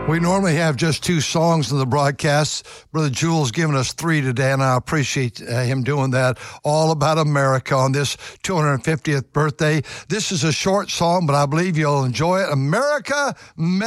We normally have just 2 songs in the broadcast. Brother Jules giving us 3 today, and I appreciate him doing that. All about America on this 250th birthday. This is a short song, but I believe you'll enjoy it. America